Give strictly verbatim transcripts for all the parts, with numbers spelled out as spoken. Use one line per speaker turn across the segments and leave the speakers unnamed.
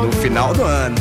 no final do ano.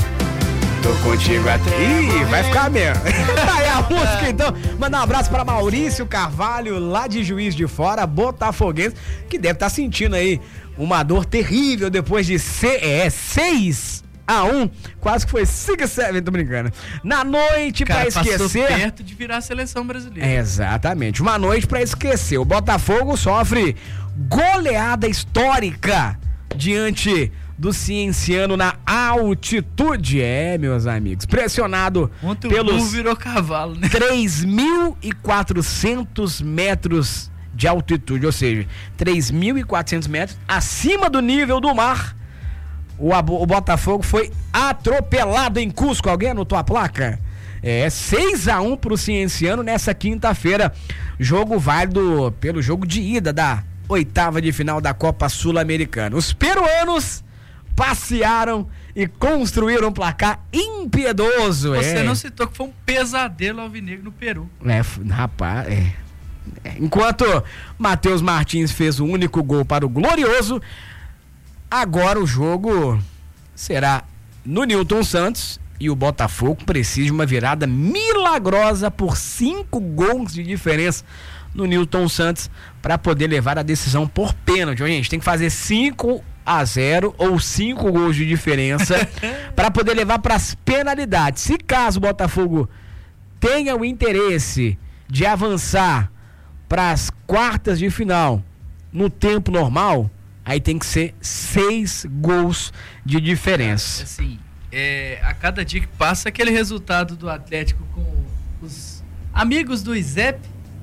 Tô contigo até. Ih, vai ficar mesmo. Aí a música, então. Mandar um abraço pra Maurício Carvalho, lá de Juiz de Fora, botafoguense, que deve estar sentindo aí uma dor terrível depois de ser, é, seis a um. Quase que foi cinco a sete, tô brincando. Na noite, cara, pra esquecer.
Passou perto de virar a seleção brasileira.
É, exatamente. Uma noite pra esquecer. O Botafogo sofre goleada histórica diante do Cienciano na altitude. É, meus amigos, pressionado
Ontem
pelos
o virou cavalo, né?
três mil e quatrocentos metros de altitude, ou seja, três mil e quatrocentos metros acima do nível do mar. O, o Botafogo foi atropelado em Cusco. Alguém anotou a placa? É, seis a um pro Cienciano nessa quinta-feira. Jogo válido pelo jogo de ida da oitava de final da Copa Sul-Americana. Os peruanos passearam e construíram um placar impiedoso.
Você
é.
não citou que foi um pesadelo alvinegro no Peru.
É, rapaz, é. é. Enquanto Matheus Martins fez o único gol para o Glorioso, agora o jogo será no Newton Santos e o Botafogo precisa de uma virada milagrosa por cinco gols de diferença no Newton Santos para poder levar a decisão por pênalti. Gente, tem que fazer cinco a zero ou cinco gols de diferença para poder levar para as penalidades. Se caso o Botafogo tenha o interesse de avançar para as quartas de final no tempo normal, aí tem que ser seis gols de diferença.
Assim, é, a cada dia que passa, aquele resultado do Atlético com os amigos do I S E P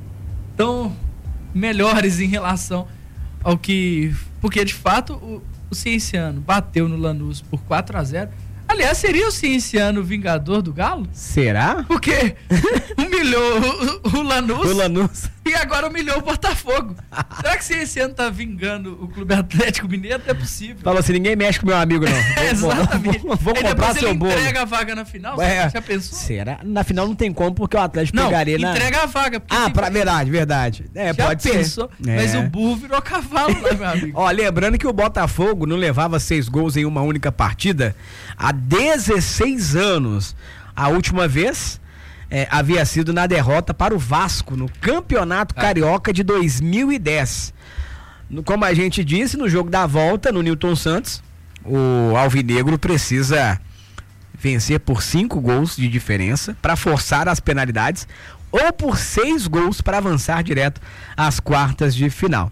tão melhores em relação ao que... Porque, de fato, o, o Cienciano bateu no Lanús por quatro a zero. Aliás, seria o Cienciano o vingador do Galo?
Será?
Porque humilhou o, o Lanús.
O Lanús.
E agora humilhou o Botafogo. Será que esse ano tá vingando o Clube Atlético Mineiro? Não é possível.
Falou assim, ninguém mexe com meu amigo, não.
É, exatamente.
Vou, vou, vou
Aí
comprar seu
ele
bolo.
Entrega a vaga na final?
É.
Já pensou?
Será? Na final não tem como, porque o Atlético
Não,
pegaria na...
entrega a vaga.
Ah, pra,
tem...
verdade, verdade. É,
Já
pode
pensou?
ser. É.
Mas o burro virou cavalo, né, meu amigo?
Ó, lembrando que o Botafogo não levava seis gols em uma única partida há dezesseis anos. A última vez é, havia sido na derrota para o Vasco no Campeonato ah. Carioca de dois mil e dez. No, como a gente disse, no jogo da volta no Newton Santos, o Alvinegro precisa vencer por cinco gols de diferença para forçar as penalidades ou por seis gols para avançar direto às quartas de final.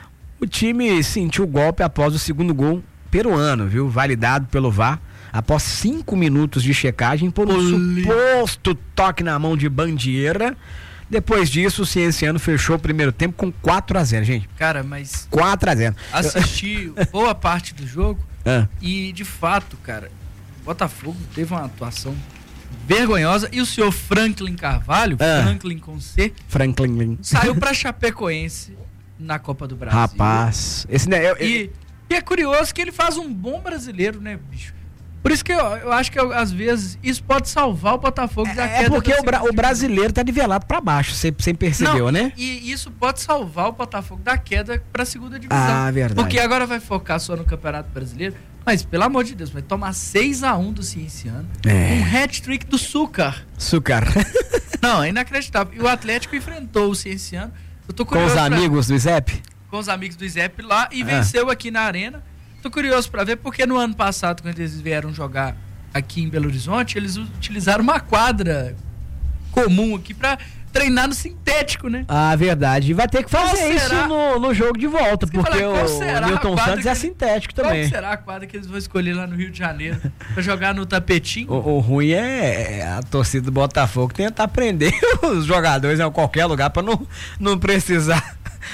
O time sentiu o golpe após o segundo gol peruano, viu? Validado pelo V A R após cinco minutos de checagem por um Olê. suposto toque na mão de Bandeira. Depois disso, o Cienciano fechou o primeiro tempo com quatro a zero, gente.
Cara, mas...
quatro a zero.
Assisti boa parte do jogo
ah.
e, de fato, cara, o Botafogo teve uma atuação vergonhosa e o senhor Franklin Carvalho,
ah.
Franklin com C,
Franklin
saiu pra Chapecoense na Copa do Brasil.
Rapaz, esse né, eu, eu...
E, e é curioso que ele faz um bom brasileiro, né, bicho? Por isso que eu, eu acho que eu, às vezes isso pode salvar o Botafogo
é,
da queda.
É porque o, bra, o brasileiro tá nivelado pra baixo, você percebeu,
Não,
né?
E isso pode salvar o Botafogo da queda pra segunda divisão.
Ah, verdade.
Porque agora vai focar só no Campeonato Brasileiro. Mas, pelo amor de Deus, vai tomar seis a um do Cienciano.
É.
Um hat-trick do Sucar.
Sucar.
Não, é inacreditável. E o Atlético enfrentou o Cienciano. Eu tô
com os
pra...
amigos do I S E P?
Com os amigos do I S E P lá e
ah.
venceu aqui na Arena. Tô curioso pra ver, porque no ano passado, quando eles vieram jogar aqui em Belo Horizonte, eles utilizaram uma quadra comum aqui pra treinar no sintético, né?
Ah, verdade. E vai ter que fazer
Qual
isso no, no jogo de volta, porque falar, o Newton Santos é sintético também.
Qual será a quadra que eles vão escolher lá no Rio de Janeiro pra jogar no tapetinho?
O, o ruim é a torcida do Botafogo tentar prender os jogadores em qualquer lugar pra não, não precisar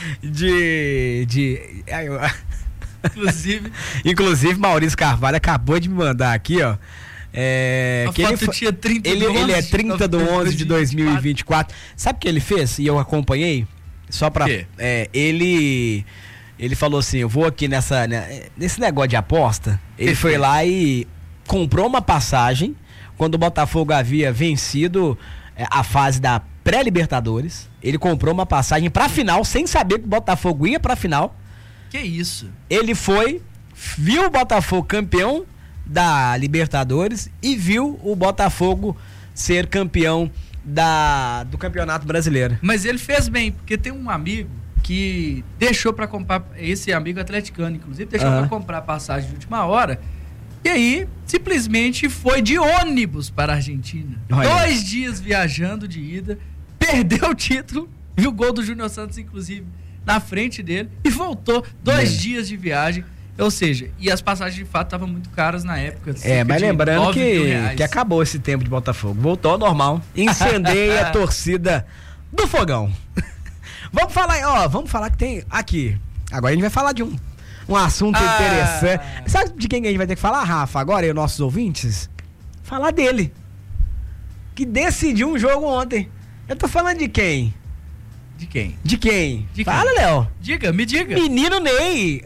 de... de
inclusive...
inclusive, Maurício Carvalho acabou de me mandar aqui, ó. É,
a
que
foto
ele,
tinha trinta
ele,
do onze,
ele é trinta do onze de dois mil e vinte e quatro. Sabe o que ele fez? E eu acompanhei. Só pra. É, ele. Ele falou assim: eu vou aqui nessa. Né, nesse negócio de aposta. Ele
Perfeito.
foi lá e comprou uma passagem. Quando o Botafogo havia vencido é, a fase da pré-Libertadores. Ele comprou uma passagem pra final, sem saber que o Botafogo ia pra final.
Que isso?
Ele foi, viu o Botafogo campeão. da Libertadores e viu o Botafogo ser campeão da, do Campeonato Brasileiro.
Mas ele fez bem, porque tem um amigo que deixou para comprar, esse amigo atleticano, inclusive, deixou uhum. para comprar passagem de última hora, e aí simplesmente foi de ônibus para a Argentina. Olha. Dois dias viajando de ida, perdeu o título, viu o gol do Júnior Santos, inclusive, na frente dele, e voltou dois é. dias de viagem. Ou seja, e as passagens de fato estavam muito caras na época.
É, mas lembrando que, que acabou esse tempo de Botafogo. Voltou ao normal. Incendeia a torcida do Fogão. Vamos falar, ó, vamos falar que tem aqui. Agora a gente vai falar de um, um assunto ah. interessante. Sabe de quem a gente vai ter que falar, Rafa? Agora, e os nossos ouvintes? Falar dele. Que decidiu um jogo ontem. Eu tô falando de quem?
De quem?
De quem?
De quem?
Fala, Léo.
Diga, me diga.
Menino Ney.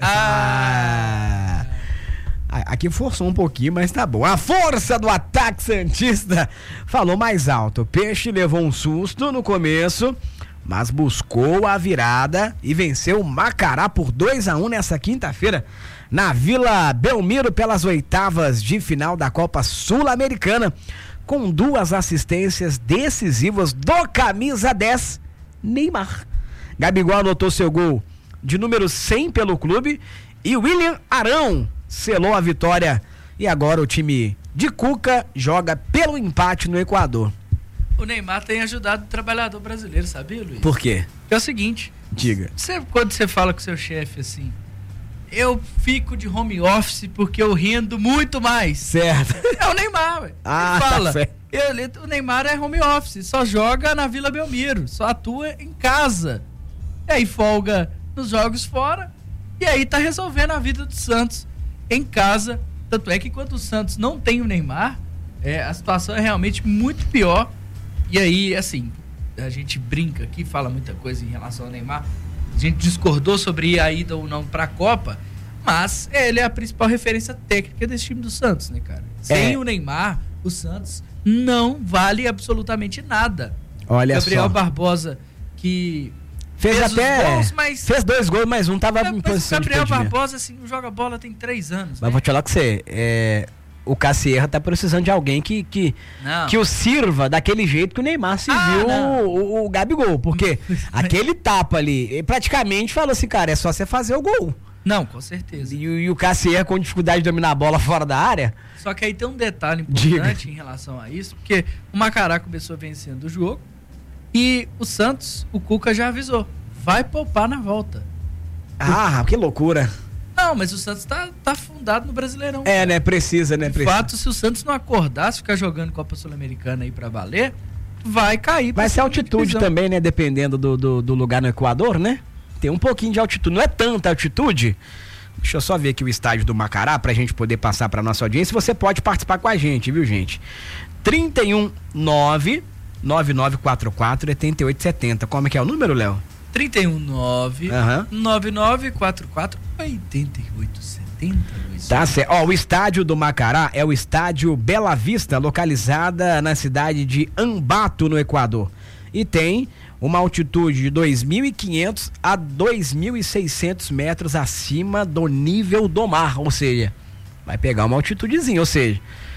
Ah.
ah. Aqui forçou um pouquinho, mas tá bom. A força do ataque santista falou mais alto. O Peixe levou um susto no começo, mas buscou a virada e venceu o Macará por dois a um nessa quinta-feira na Vila Belmiro pelas oitavas de final da Copa Sul-Americana, com duas assistências decisivas do camisa dez, Neymar. Gabigol anotou seu gol de número cem pelo clube e William Arão selou a vitória. E agora o time de Cuca joga pelo empate no Equador.
O Neymar tem ajudado o trabalhador brasileiro, sabia, Luiz?
Por quê?
É o seguinte.
Diga.
Você, quando você fala com o seu chefe assim, eu fico de home office porque eu rendo muito mais.
Certo.
É o Neymar, velho.
Ah,
ele fala.
Tá certo.
Ele, o Neymar é home office, só joga na Vila Belmiro, só atua em casa. E aí folga nos jogos fora, e aí tá resolvendo a vida do Santos em casa. Tanto é que quando o Santos não tem o Neymar, é, a situação é realmente muito pior. E aí, assim, a gente brinca aqui, fala muita coisa em relação ao Neymar. A gente discordou sobre a ida ou não pra Copa, mas ele é a principal referência técnica desse time do Santos, né, cara? Sem é. o Neymar, o Santos não vale absolutamente nada.
Olha
Gabriel
só.
Barbosa, que
fez, fez até
gols, mas
fez dois gols, mas um tava
é,
em posição de
Gabriel
impedimento.
Barbosa, assim, joga bola tem três anos.
Mas
né?
vou te falar com você, é, o Cassierra tá precisando de alguém que, que, que o sirva daquele jeito que o Neymar serviu ah, o, o, o Gabigol, porque aquele tapa ali, praticamente falou assim, cara, é só você fazer o gol.
Não, com certeza.
E, e o Cassierra com dificuldade de dominar a bola fora da área.
Só que aí tem um detalhe importante Diga. em relação a isso, porque o Macará começou vencendo o jogo e o Santos, o Cuca já avisou, vai poupar na volta.
Ah, que loucura.
Não, mas o Santos tá, tá fundado no Brasileirão.
É, cara. né? Precisa, né?
De
Precisa.
fato, se o Santos não acordar, se ficar jogando Copa Sul-Americana aí pra valer, vai cair.
Vai ser altitude também, né? Dependendo do, do, do lugar no Equador, né? Tem um pouquinho de altitude. Não é tanta altitude. Deixa eu só ver aqui o estádio do Macará pra gente poder passar pra nossa audiência. Você pode participar com a gente, viu, gente? trinta e um, nove, nove nove quatro quatro, oito oito sete zero. Como é que é o número, Léo?
trinta e um, nove, nove nove quatro quatro, oito oito sete zero.
Tá certo. Ó, o estádio do Macará é o estádio Bela Vista, localizada na cidade de Ambato, no Equador. E tem uma altitude de dois mil e quinhentos a dois mil e seiscentos metros acima do nível do mar, ou seja, vai pegar uma altitudezinha, ou seja,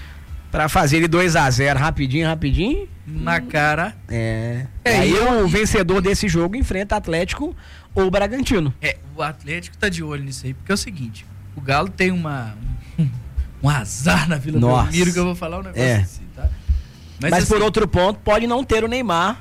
pra fazer ele dois a zero rapidinho, rapidinho.
Na cara.
É. é aí o vencedor desse jogo enfrenta Atlético ou Bragantino.
É, o Atlético tá de olho nisso aí, porque é o seguinte, o Galo tem uma um, um azar na Vila Belmiro, que eu vou falar um negócio
é.
assim, tá?
Mas, Mas assim, por outro ponto, pode não ter o Neymar,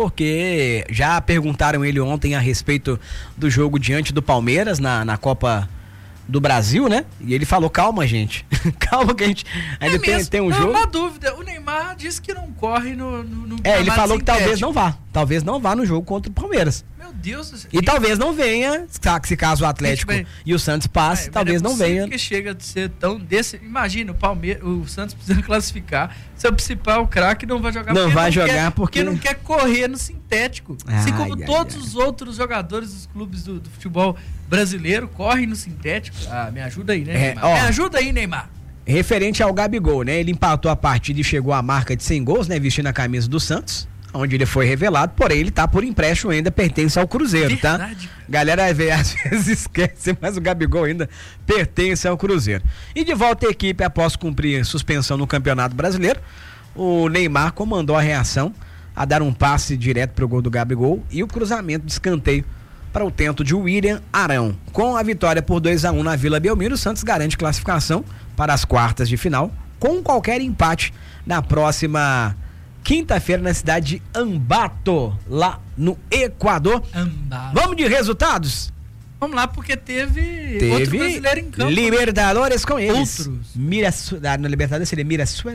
porque já perguntaram ele ontem a respeito do jogo diante do Palmeiras na, na Copa do Brasil, né? E ele falou, calma, gente. Calma que a gente ainda é tem, tem um
não,
jogo.
Uma dúvida, o Neymar disse que não corre no, no, no
É, ele falou que
sintético.
talvez não vá. Talvez não vá no jogo contra o Palmeiras.
Meu Deus do céu.
E, e talvez não venha, se caso o Atlético gente, e o Santos passe, é, talvez não, é não venha.
Que chega de ser tão desse. Imagina, o Palmeiras, o Santos precisa classificar. Seu principal craque não vai jogar
Não vai
não
jogar
quer,
porque...
porque não quer correr no sintético.
Ai,
assim como
ai,
todos
ai.
os outros jogadores dos clubes do, do futebol brasileiro correm no sintético. Ah, me ajuda aí, né,
é,
Neymar?
ó,
me ajuda aí, Neymar.
Referente ao Gabigol, né? Ele empatou a partida e chegou à marca de cem gols, né? Vestindo a camisa do Santos. onde ele foi revelado, porém ele tá por empréstimo ainda, pertence ao Cruzeiro,
Verdade.
tá? Galera às vezes esquece, mas o Gabigol ainda pertence ao Cruzeiro. E de volta à equipe após cumprir suspensão no Campeonato Brasileiro, o Neymar comandou a reação a dar um passe direto pro gol do Gabigol e o cruzamento de escanteio para o tento de William Arão. Com a vitória por dois a um na Vila Belmiro, o Santos garante classificação para as quartas de final, com qualquer empate na próxima quinta-feira na cidade de Ambato, lá no Equador.
Ambato.
Vamos de resultados?
Vamos lá, porque teve,
Teve
outro brasileiro em campo.
Libertadores com eles.
Outros.
Mirassol, ah, na Libertadores seria Mirassol.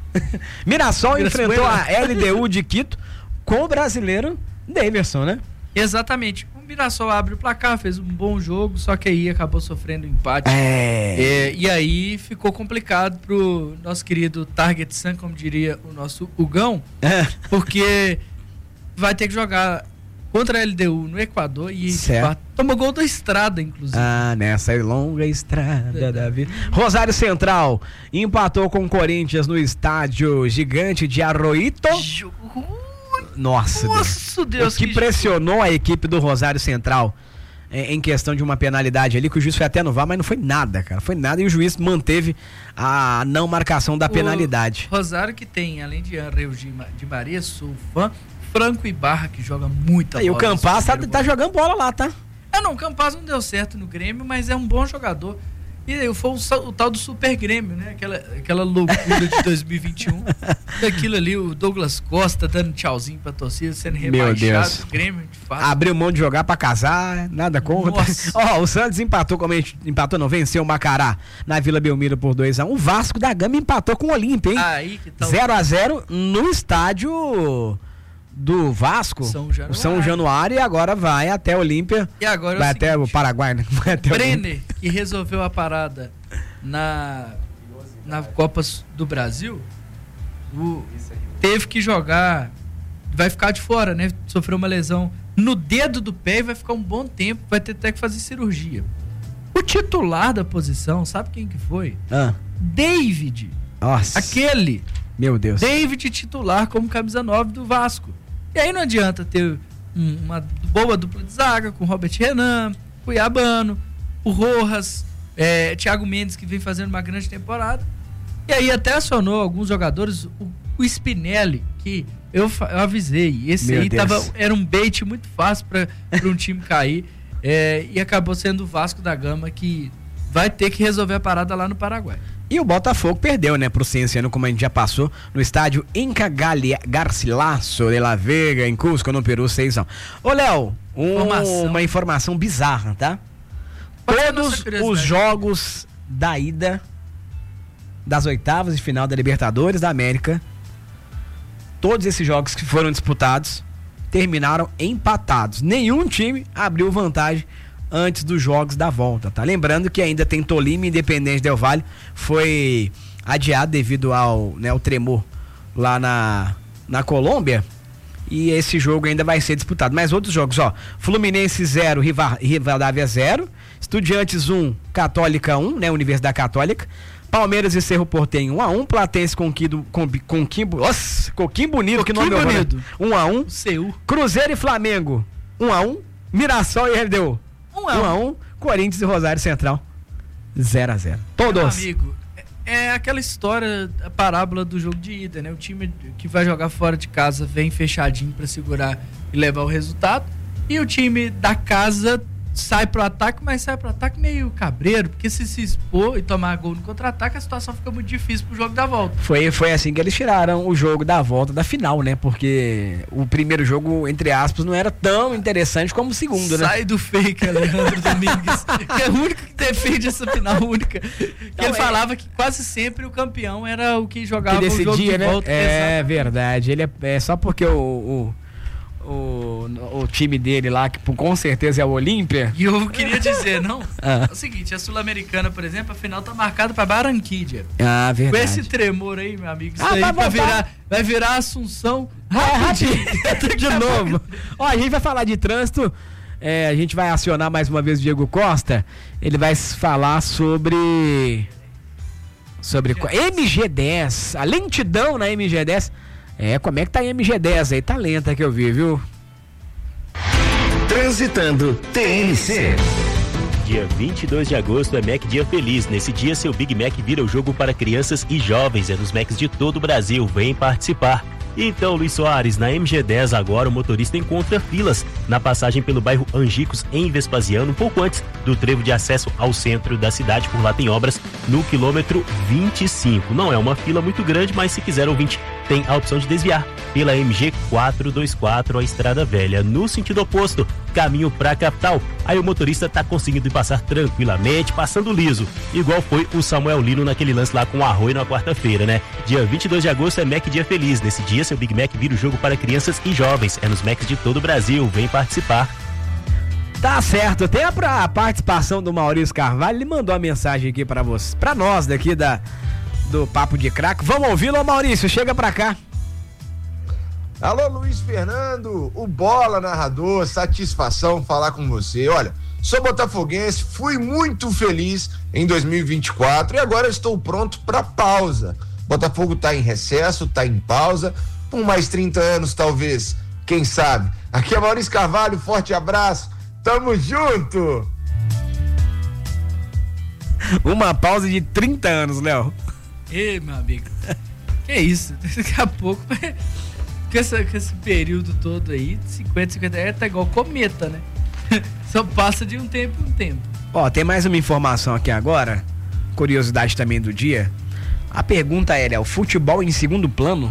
Mirassol
Mirassol,
enfrentou
né?
a L D U de Quito com o brasileiro Daverson, né?
Exatamente. O Mirassol abre o placar, fez um bom jogo, só que aí acabou sofrendo empate.
É.
É, e aí ficou complicado pro nosso querido Target Sun, como diria o nosso Hugão,
É.
porque vai ter que jogar contra a L D U no Equador e
Certo.
tomou gol da Estrada, inclusive.
Ah, nessa longa estrada da vida. Rosário Central empatou com o Corinthians no estádio gigante de Arroito.
Jogo-
Nossa,
Nossa, Deus,
o que
que
pressionou a equipe do Rosário Central em, em questão de uma penalidade ali, que o juiz foi até no V A R, mas não foi nada, cara. Foi nada e o juiz manteve a não marcação da
O
penalidade.
Rosário, que tem, além de André de, Ma- de Maria, sou fã, Franco Ibarra, que joga muita
E o
bola.
Campaz
nesse
tá,
primeiro
tá
gol.
jogando bola lá, tá?
Ah, não, o Campaz não deu certo no Grêmio, mas é um bom jogador. E aí foi o, sa- o tal do Super Grêmio, né? Aquela, aquela loucura de dois mil e vinte e um. Daquilo ali, o Douglas Costa dando tchauzinho pra torcida, sendo
Meu
rebaixado.
Deus.
O Grêmio, de fato.
Abriu mão de jogar pra casar, nada contra.
Nossa.
Ó, o Santos empatou, como a gente empatou, não, venceu o Macará na Vila Belmiro por dois a um. O Vasco da Gama empatou com o Olímpia, hein?
Aí que tal?
zero a zero no estádio do Vasco,
São Januário.
o São Januário, e agora vai até Olímpia.
E agora é o
Vai até o
seguinte,
Paraguai, né? Vai até Olímpia.
Brenner, que resolveu a parada na, na Copa do Brasil, o- teve que jogar, vai ficar de fora, né? Sofreu uma lesão no dedo do pé e vai ficar um bom tempo, vai ter até que fazer cirurgia. O titular da posição, sabe quem que foi?
Ah,
David.
nossa,
Aquele.
meu Deus.
David titular como camisa nove do Vasco. E aí não adianta ter um- uma boa dupla de zaga com Robert Renan, Cuiabano, o Rojas, é, Thiago Mendes, que vem fazendo uma grande temporada. E aí até acionou alguns jogadores, o, o Spinelli, que eu, fa- eu avisei. Esse
Meu
aí
Deus.
tava, era um bait muito fácil para um time cair. É, e acabou sendo o Vasco da Gama, que vai ter que resolver a parada lá no Paraguai.
E o Botafogo perdeu, né, pro Cienciano, como a gente já passou, no estádio Inca Galia- Garcilaso de la Vega, em Cusco, no Peru, seis a um. Ô, Léo, um-
Informação.
uma informação bizarra, tá?
Qual é a
Todos
nossa curiosidade?
os jogos da ida das oitavas de final da Libertadores da América, todos esses jogos que foram disputados, terminaram empatados. Nenhum time abriu vantagem antes dos jogos da volta, tá? Lembrando que ainda tem Tolima e Independente Del Valle, foi adiado devido ao, né, ao tremor lá na, na Colômbia, e esse jogo ainda vai ser disputado. Mas outros jogos, ó, Fluminense zero, Riva- Rivadavia zero, Estudiantes um, Católica um, né, Universidade Católica, Palmeiras e Cerro Porteño um a um, Platense com Quimbo, com, com Quimbo, nossa, Coquim Bonito, que nome
Coquim
bonito,
Bonito.
um a um,
O C U.
Cruzeiro e Flamengo um a um, Mirassol e L D U
Um a
um
um.
a um, Corinthians e Rosário Central zero a zero.
Meu
Todos.
amigo, é, é aquela história, a parábola do jogo de ida, né? O time que vai jogar fora de casa vem fechadinho pra segurar e levar o resultado. E o time da casa sai pro ataque, mas sai pro ataque meio cabreiro, porque se se expor e tomar gol no contra-ataque, a situação fica muito difícil pro jogo da volta.
Foi, foi assim que eles tiraram o jogo da volta da final, né? Porque o primeiro jogo, entre aspas, não era tão interessante como o segundo, né?
Sai do fake, Alejandro Domingues, que é o único que defende essa final única. Que
Então,
ele
é-
falava que quase sempre o campeão era o que jogava
Que
o jogo de
decidia, né?
volta.
É
Exato.
verdade. Ele é, é só porque o, o, o, o time dele lá, que com certeza é o Olímpia.
E eu queria dizer, não,
Ah.
é o seguinte, a Sul-Americana, por exemplo, a final tá marcada pra Barranquilla.
Ah,
Com
verdade.
esse tremor aí, meu amigo, isso
Ah,
aí
vai
vai,
voltar.
virar, vai virar Assunção
É,
rapidinho.
rapidinho. De novo. Ó, a gente vai falar de trânsito. É, a gente vai acionar mais uma vez o Diego Costa. Ele vai falar sobre. Sobre. M G dez. A lentidão na M G dez É, como é que tá a M G dez aí? Tá lenta que eu vi, viu?
Transitando T N C.
Dia vinte e dois de agosto é Mac Dia Feliz. Nesse dia, seu Big Mac vira o jogo para crianças e jovens. É nos Macs de todo o Brasil. Vem participar. Então, Luiz Soares, na M G dez agora o motorista encontra filas na passagem pelo bairro Angicos, em Vespasiano, um pouco antes do trevo de acesso ao centro da cidade. Por lá tem obras no quilômetro vinte e cinco. Não é uma fila muito grande, mas se quiser, ouvinte, tem a opção de desviar pela M G quatrocentos e vinte e quatro, a Estrada Velha, no sentido oposto, caminho para a capital. Aí o motorista tá conseguindo passar tranquilamente, passando liso, igual foi o Samuel Lino naquele lance lá com o Arroio na quarta-feira, né? Dia vinte e dois de agosto é Mac Dia Feliz. Nesse dia, seu Big Mac vira o jogo para crianças e jovens. É nos Macs de todo o Brasil. Vem participar.
Tá certo, até a participação do Maurício Carvalho, ele mandou uma mensagem aqui para você, para nós daqui da do Papo de Craque. Vamos ouvi-lo, Maurício, chega pra cá.
Alô, Luiz Fernando, o Bola narrador, satisfação falar com você. Olha, sou botafoguense, fui muito feliz em dois mil e vinte e quatro e agora estou pronto pra pausa. Botafogo tá em recesso, tá em pausa, por mais trinta anos talvez, quem sabe. Aqui é Maurício Carvalho, forte abraço, tamo junto!
Uma pausa de trinta anos, Léo.
Ei, meu amigo, que isso, daqui a pouco, com, essa, com esse período todo aí, cinquenta, cinquenta, é tá igual cometa, né? Só passa de um tempo em um tempo.
Ó, tem mais uma informação aqui agora, curiosidade também do dia. A pergunta é, o futebol em segundo plano?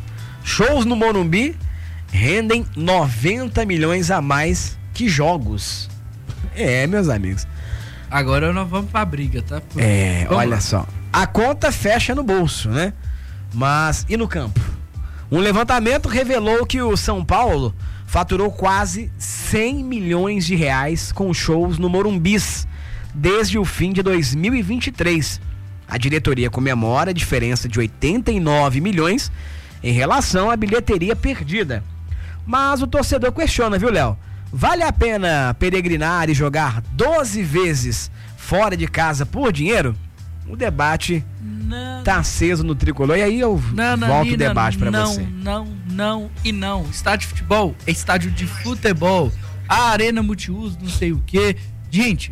Shows no Morumbi rendem noventa milhões a mais que jogos. É, meus amigos.
Agora nós vamos pra briga, tá? Por...
É,
vamos
olha
lá.
só. A conta fecha no bolso, né? Mas e no campo? Um levantamento revelou que o São Paulo faturou quase cem milhões de reais com shows no Morumbis desde o fim de dois mil e vinte e três. A diretoria comemora a diferença de oitenta e nove milhões em relação à bilheteria perdida. Mas o torcedor questiona, viu, Léo? Vale a pena peregrinar e jogar doze vezes fora de casa por dinheiro? O debate não, tá aceso no tricolor e aí eu
não, não,
volto
não,
o debate pra
não,
você.
Não, não, não e não. Estádio de futebol é estádio de futebol. A arena multiuso, não sei o quê. Gente,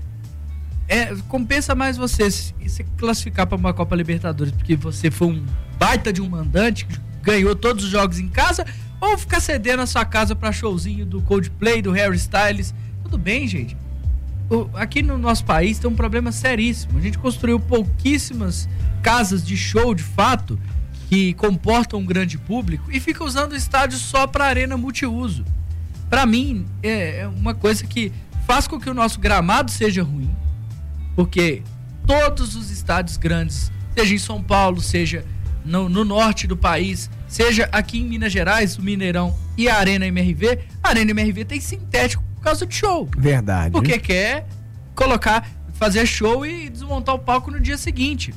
é, compensa mais você se, se classificar para uma Copa Libertadores porque você foi um baita de um mandante, ganhou todos os jogos em casa, ou ficar cedendo a sua casa para showzinho do Coldplay, do Harry Styles. Tudo bem, gente. O, aqui no nosso país tem um problema seríssimo. A gente construiu pouquíssimas casas de show de fato que comportam um grande público e fica usando o estádio só para arena multiuso. Para mim é, é uma coisa que faz com que o nosso gramado seja ruim, porque todos os estádios grandes, seja em São Paulo, seja no, no norte do país, seja aqui em Minas Gerais, o Mineirão e a Arena M R V, a Arena M R V tem sintético por causa de show.
Verdade.
Porque quer colocar, fazer show e desmontar o palco no dia seguinte.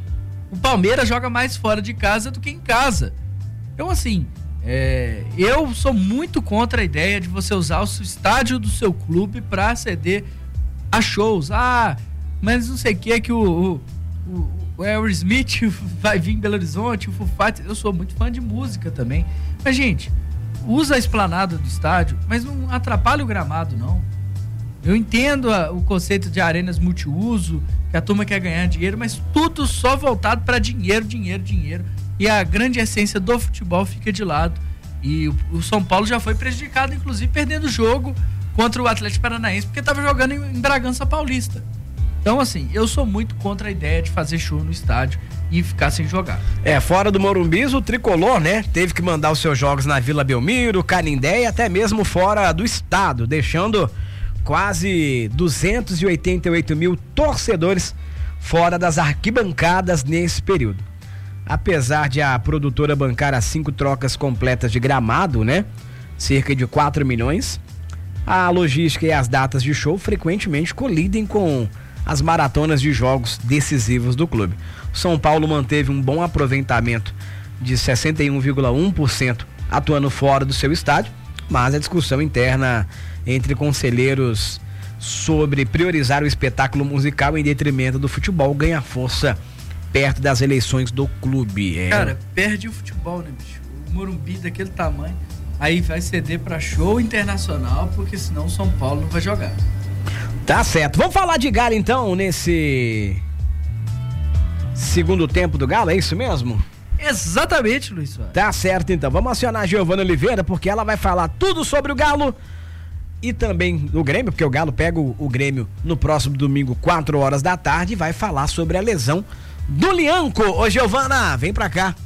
O Palmeiras joga mais fora de casa do que em casa. Então, assim, é, eu sou muito contra a ideia de você usar o estádio do seu clube para aceder a shows. Ah, mas não sei o que é que o, o, o, o Aerosmith vai vir em Belo Horizonte, o Foo Fighters. Eu sou muito fã de música também. Mas, gente, usa a esplanada do estádio, mas não atrapalha o gramado, não. Eu entendo a, o conceito de arenas multiuso, que a turma quer ganhar dinheiro, mas tudo só voltado para dinheiro, dinheiro, dinheiro. E a grande essência do futebol fica de lado. E o, o São Paulo já foi prejudicado, inclusive perdendo o jogo contra o Atlético Paranaense, porque estava jogando em, em Bragança Paulista. Então, assim, eu sou muito contra a ideia de fazer show no estádio e ficar sem jogar.
É, fora do Morumbi, o tricolor, né, teve que mandar os seus jogos na Vila Belmiro, Canindé e até mesmo fora do estado, deixando quase duzentos e oitenta e oito mil torcedores fora das arquibancadas nesse período. Apesar de a produtora bancar as cinco trocas completas de gramado, né, cerca de quatro milhões, a logística e as datas de show frequentemente colidem com as maratonas de jogos decisivos do clube. São Paulo manteve um bom aproveitamento de sessenta e um vírgula um por cento atuando fora do seu estádio, mas a discussão interna entre conselheiros sobre priorizar o espetáculo musical em detrimento do futebol ganha força perto das eleições do clube. É...
Cara, perde o futebol, né, bicho? O Morumbi daquele tamanho, aí vai ceder para show internacional, porque senão o São Paulo não vai jogar.
Tá certo. Vamos falar de Galo então nesse segundo tempo do Galo, é isso mesmo?
Exatamente, Luiz Soares.
Tá certo então. Vamos acionar a Giovana Oliveira, porque ela vai falar tudo sobre o Galo e também do Grêmio, porque o Galo pega o, o Grêmio no próximo domingo, quatro horas da tarde, e vai falar sobre a lesão do Lianco. Ô Giovana, vem pra cá.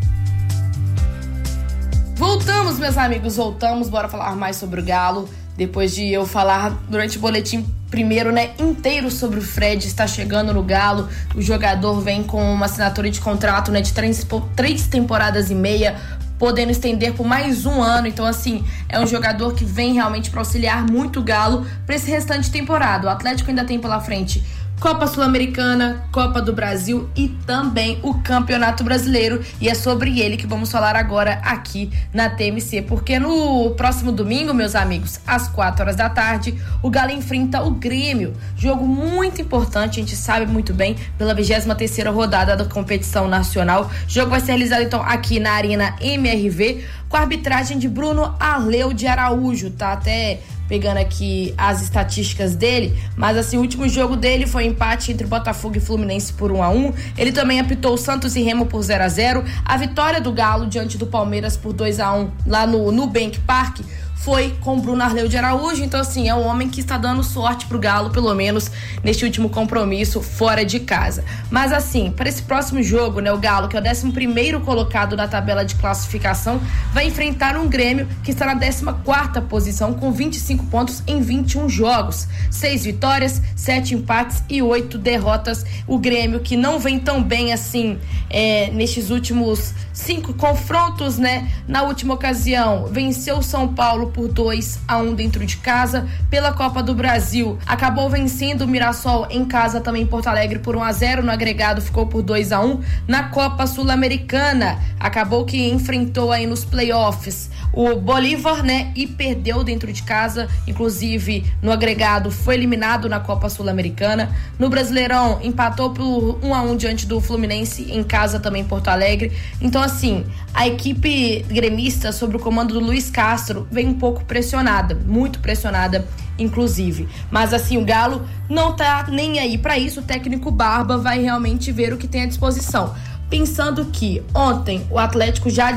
Voltamos, meus amigos, voltamos, bora falar mais sobre o Galo, depois de eu falar durante o boletim primeiro, né, inteiro sobre o Fred. Está chegando no Galo, o jogador vem com uma assinatura de contrato, né, de três, três temporadas e meia, podendo estender por mais um ano. Então, assim, é um jogador que vem realmente para auxiliar muito o Galo para esse restante de temporada. O Atlético ainda tem pela frente Copa Sul-Americana, Copa do Brasil e também o Campeonato Brasileiro, e é sobre ele que vamos falar agora aqui na T M C, porque no próximo domingo, meus amigos, às quatro horas da tarde, o Galo enfrenta o Grêmio, jogo muito importante, a gente sabe muito bem, pela vigésima terceira rodada da competição nacional. O jogo vai ser realizado então aqui na Arena M R V, com a arbitragem de Bruno Arleu de Araújo, tá até pegando aqui as estatísticas dele, mas assim, o último jogo dele foi empate entre Botafogo e Fluminense por um a um, ele também apitou Santos e Remo por zero a zero, a vitória do Galo diante do Palmeiras por dois a um lá no Nubank Park foi com Bruno Arleu de Araújo. Então, assim, é um homem que está dando sorte pro Galo, pelo menos neste último compromisso fora de casa. Mas, assim, para esse próximo jogo, né, o Galo, que é o décimo primeiro colocado na tabela de classificação, vai enfrentar um Grêmio que está na décima quarta posição com vinte e cinco pontos em vinte e um jogos, seis vitórias, sete empates e oito derrotas. O Grêmio, que não vem tão bem assim é, nestes últimos cinco confrontos, né? Na última ocasião, venceu o São Paulo por dois a um dentro de casa. Pela Copa do Brasil, acabou vencendo o Mirassol em casa também em Porto Alegre por um a zero, no agregado ficou por dois a um. Na Copa Sul-Americana, acabou que enfrentou aí nos playoffs o Bolívar, né, e perdeu dentro de casa, inclusive no agregado foi eliminado na Copa Sul-Americana. No Brasileirão, empatou por um a um diante do Fluminense em casa também em Porto Alegre. Então, assim, a equipe gremista sob o comando do Luiz Castro vem um pouco pressionada, muito pressionada inclusive, mas assim, o Galo não tá nem aí para isso. O técnico Barba vai realmente ver o que tem à disposição, pensando que ontem o Atlético já